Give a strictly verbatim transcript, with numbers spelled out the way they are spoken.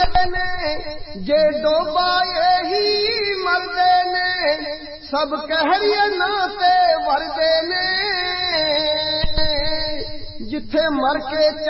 मरदे ने, जे डोबाए ही मरदे ने, सब कहरिए नाते वरदे ने, जिथे मर के